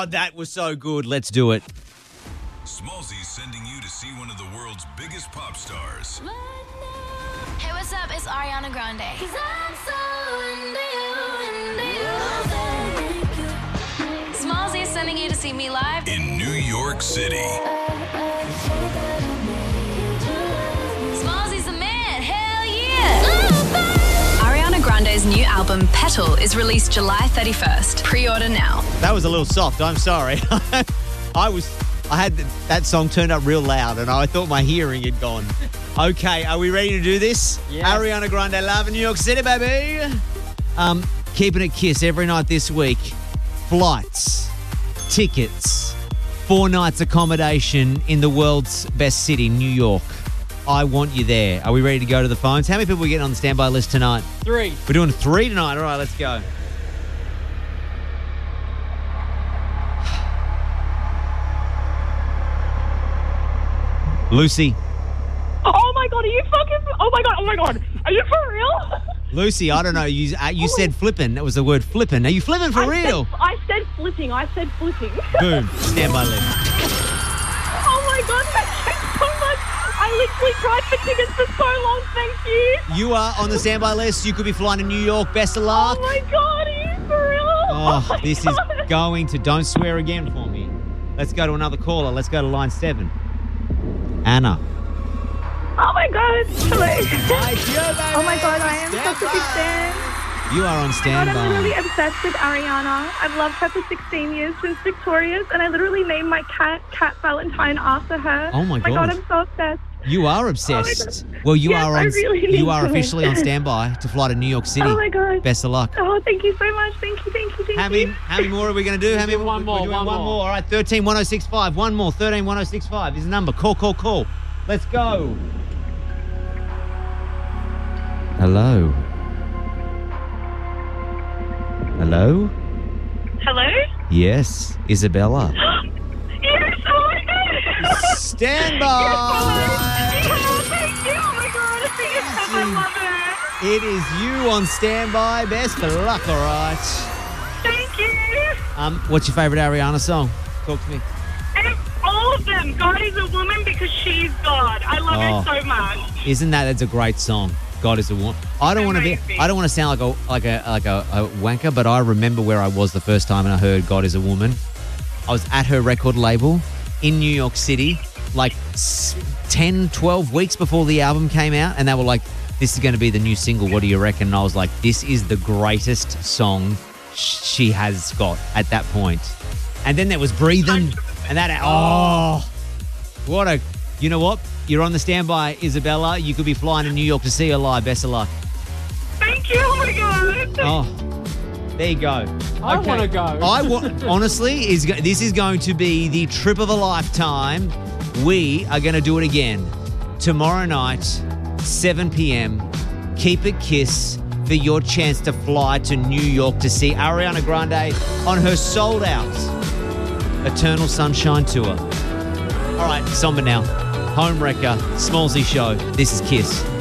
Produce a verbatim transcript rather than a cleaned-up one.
Oh, that was so good. Let's do it. Smallzy's sending you to see one of the world's biggest pop stars. Hey, what's up? It's Ariana Grande. Cause I'm so into you, into you. Smallzy is sending you to see me live In New York City. Smallzy's the man. Hell yeah. Ariana Grande's new album, Petal, is released July thirty-first. Pre-order now. That was a little soft. I'm sorry. I was, I had that song turned up real loud and I thought my hearing had gone. Okay, are we ready to do this? Yes. Ariana Grande live in New York City, baby. Um, keeping it Kiss every night this week. Flights, tickets, four nights accommodation in the world's best city, New York. I want you there. Are we ready to go to the phones? How many people are we getting on the standby list tonight? Three. We're doing three tonight. All right, let's go. Lucy. Oh my god, are you fucking... Oh my god, oh my god. Are you for real? Lucy, I don't know. You uh, you said flippin'. That was the word flippin'. Are you flipping for I real? Said, I said flipping. I said flipping. Boom. Standby list. Oh my god, thank you so much. I literally tried for tickets for so long, thank you. You are on the standby list. You could be flying to New York. Best of luck. Oh my god, are you for real? Oh, my this god. is going to... Don't swear again for me. Let's go to another caller. Let's go to line seven. Anna. Oh my god. Hello. Hi, Joe, baby. Oh my god, I am such a big fan. You are on God, standby. I'm literally obsessed with Ariana. I've loved her for sixteen years since Victorious, and I literally named my cat Cat Valentine after her. Oh my my God. god, I'm so obsessed. You are obsessed. Well, you Yes, are I on. really you need are to. officially on standby to fly to New York City. Oh my god. Best of luck. Oh, thank you so much. Thank you, thank you, thank How many, you. how many more are we going to do? How many? One more, We're doing one one more. more. All right, thirteen one oh six five. One more. thirteen one oh six five is the number. Call, call, call. Let's go. Hello. Hello? Hello? Yes, Isabella. Yes, oh my god. Stand Yes, by. thank you. Oh my god, I love it. It is you on standby. Best of luck, all right. Thank you. Um, what's your favourite Ariana song? Talk to me. And all of them. God is a woman because she's God. I love Oh. her so much. Isn't that? That's a great song. God is a woman. I don't want to be. Amazing. I don't want to sound like a like a like a, a wanker, but I remember where I was the first time and I heard God is a woman. I was at her record label in New York City, like s- ten, twelve weeks before the album came out, and they were like, "This is going to be the new single. What do you reckon?" And I was like, "This is the greatest song sh- she has got at that point." And then there was Breathing, and that oh, what a you know what. You're on the standby, Isabella. You could be flying to New York to see her live. Best of luck. Thank you. Oh my god. Oh, there you go. I wanna go. I want. Honestly, is go- this is going to be the trip of a lifetime. We are going to do it again tomorrow night, seven p.m. Keep it Kiss for your chance to fly to New York to see Ariana Grande on her sold out Eternal Sunshine tour. All right, somber now. Home Wrecker, Smallzy Show. This is Kiss.